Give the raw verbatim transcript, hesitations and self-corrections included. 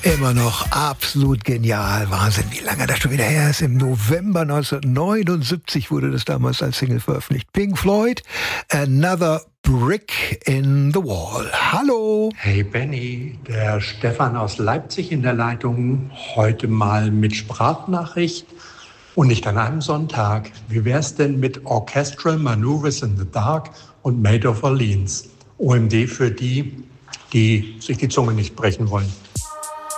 Immer noch absolut genial. Wahnsinn, wie lange das schon wieder her ist. Im November neunzehnhundertneunundsiebzig wurde das damals als Single veröffentlicht. Pink Floyd, Another Brick in the Wall. Hallo. Hey Benny, der Stefan aus Leipzig in der Leitung. Heute mal mit Sprachnachricht und nicht an einem Sonntag. Wie wär's denn mit Orchestral Maneuvers in the Dark und Made of Orleans? O M D für die, die sich die Zunge nicht brechen wollen.